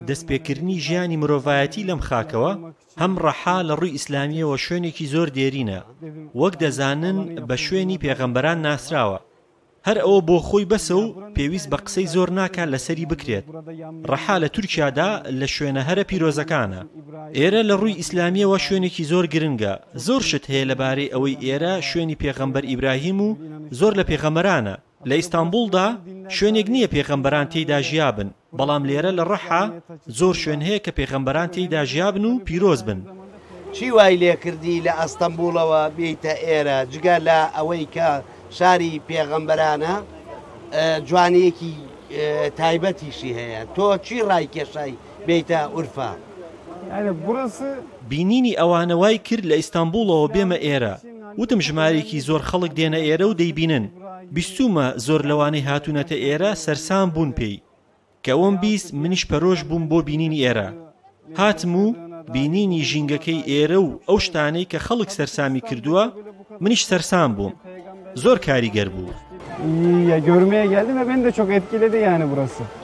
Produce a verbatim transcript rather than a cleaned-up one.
دەستپێکردنی ژیانی مرۆڤایەتی لەم خاکەوە هەم ڕەحا لە ڕووی ئیسلامیەوە شوێنێکی زۆر دێرینە، وەک دەزانن بە شوێنی پێغەمبەران ناسراوە. هەر ئەوە بۆ خۆی بەسە و پێویست بە قسەی زۆر ناکات لەسەری بکرێت. ڕەحا لە تورکیادا لە شوێنە هەرە پیرۆزەکانە. ئێرە لە ڕووی ئیسلامیەوە شوێنێکی زۆر گرنگە. زۆر شت هەیە لەبارەی ئەوەی ئێرە شوێنی پێغەمبەر ئیبراهیم و زۆر لە پێغەمبەرانە. لە ئیستانبولدا شوێنێک نییە پێغەمبەران تێیدا ژیابن، بەڵام لێرە لە ڕەحا زۆر شوێن هەیە کە پێغەمبەران تێیدا ژیابن و پیرۆز بن. چی وای لێ کردی لە ئەستەمبولەوە بێیتە ئێرە جگە لە ئەوەی کە شاری پێغەمبەرانە جوانیەکی تایبەتیشی هەیە؟ تۆ چی ڕای کێشای بێیتە ئورفا؟ بینینی ئەوانەوای کرد لە ئیستانبولەوە بێمە ئێرە. وتم ژمارێکی زۆر خەڵک دێنە ئێرە و دەیبینن. بیستومە زۆر لەوانەی هاتوونەتە ئێرە سەرسام بوون پێی، کە ئەوم بیست منیش پەرۆش بووم بۆ بینینی ئێرە. هاتم و بینینی ژینگەکەی ئێرە و ئەو شتانەی کە خەڵک سەرسامی کردووە منیش سەرسام بووم. Zor kariger bu. Ya görmeye geldim ve beni de çok etkiledi yani burası.